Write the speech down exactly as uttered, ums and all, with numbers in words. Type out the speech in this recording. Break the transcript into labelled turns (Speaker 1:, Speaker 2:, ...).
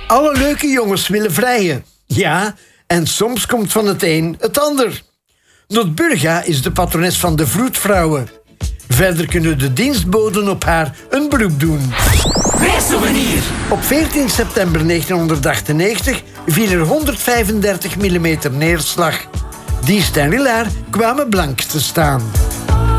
Speaker 1: Alle leuke jongens willen vrijen. Ja, en soms komt van het een het ander. Notburga is de patrones van de vroedvrouwen. Verder kunnen de dienstboden op haar een beroep doen.
Speaker 2: Weersouvenir.
Speaker 1: Op veertien september negentienhonderdachtennegentig viel er honderdvijfendertig millimeter neerslag. Diest en Willaert kwamen blank te staan.